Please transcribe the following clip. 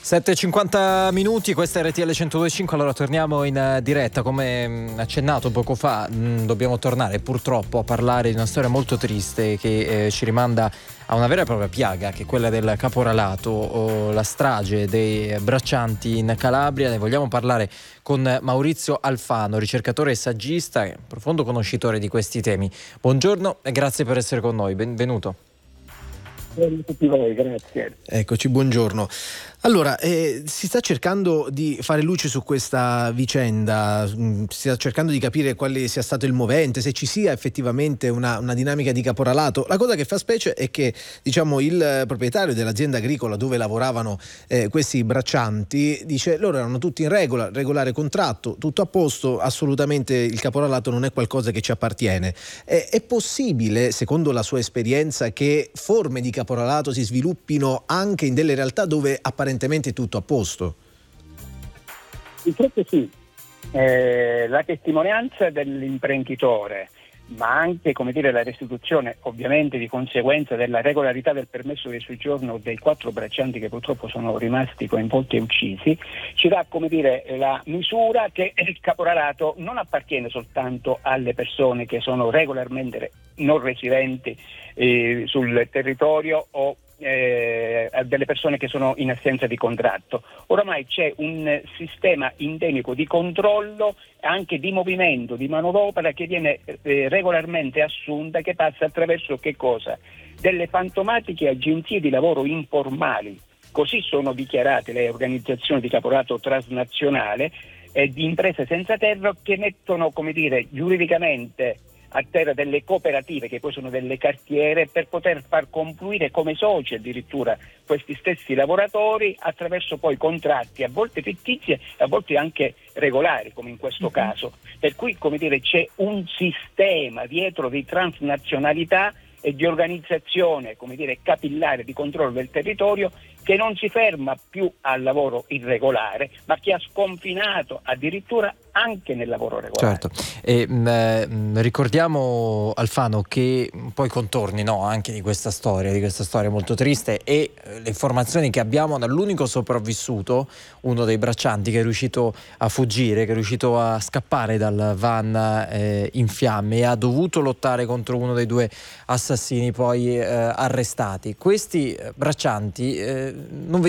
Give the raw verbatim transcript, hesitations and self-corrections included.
sette e cinquanta minuti, questa è R T L centodue e cinque. Allora torniamo in diretta. Come accennato poco fa, mh, dobbiamo tornare purtroppo a parlare di una storia molto triste che eh, ci rimanda a una vera e propria piaga, che è quella del caporalato, o la strage dei braccianti in Calabria. Ne vogliamo parlare con Maurizio Alfano, ricercatore e saggista, e profondo conoscitore di questi temi. Buongiorno e grazie per essere con noi, benvenuto. Buongiorno a tutti voi, grazie. Eccoci, buongiorno. Allora, eh, si sta cercando di fare luce su questa vicenda, mh, si sta cercando di capire quale sia stato il movente, se ci sia effettivamente una, una dinamica di caporalato. La cosa che fa specie è che, diciamo, il proprietario dell'azienda agricola dove lavoravano eh, questi braccianti dice: loro erano tutti in regola, regolare contratto, tutto a posto, assolutamente il caporalato non è qualcosa che ci appartiene. Eh, è possibile, secondo la sua esperienza, che forme di caporalato si sviluppino anche in delle realtà dove apparentemente è tutto a posto? Purtroppo sì. Eh, la testimonianza dell'imprenditore, ma anche, come dire, la restituzione ovviamente di conseguenza della regolarità del permesso di soggiorno dei quattro braccianti che purtroppo sono rimasti coinvolti e uccisi, ci dà, come dire, la misura che il caporalato non appartiene soltanto alle persone che sono regolarmente non residenti eh, sul territorio o Eh, delle persone che sono in assenza di contratto. Oramai c'è un eh, sistema endemico di controllo, anche di movimento, di manodopera che viene eh, regolarmente assunta, che passa attraverso che cosa? Delle fantomatiche agenzie di lavoro informali. Così sono dichiarate le organizzazioni di caporalato transnazionale e di imprese senza terra, che mettono, come dire, giuridicamente a terra delle cooperative, che poi sono delle cartiere, per poter far confluire come soci addirittura questi stessi lavoratori attraverso poi contratti a volte fittizi e a volte anche regolari, come in questo uh-huh. caso. Per cui, come dire, c'è un sistema dietro di transnazionalità e di organizzazione, come dire, capillare di controllo del territorio, che non si ferma più al lavoro irregolare, ma che ha sconfinato addirittura anche nel lavoro regolare. Certo. E, mh, ricordiamo, Alfano, che poi contorni, no, anche di questa storia, di questa storia molto triste, e eh, le informazioni che abbiamo dall'unico sopravvissuto, uno dei braccianti che è riuscito a fuggire, che è riuscito a scappare dal van eh, in fiamme e ha dovuto lottare contro uno dei due assassini poi eh, arrestati. Questi braccianti eh, non